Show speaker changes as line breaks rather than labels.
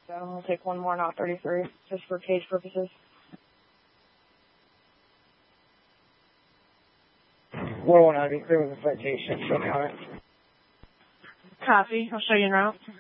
So I'll take one more, not 33, just for cage purposes.
Well, when I think there was a citation, show me on it.
Copy. I'll show you en route.